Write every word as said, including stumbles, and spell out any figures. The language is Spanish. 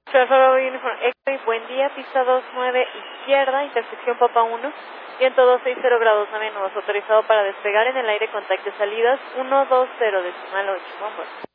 Bravo Uniform X-Ray, buen día, pista dos nueve izquierda, intersección Papa uno, viento dos seis cero grados nueve nudos, autorizado para despegar en el aire, contacto salidas uno dos cero decimal ocho, vamos.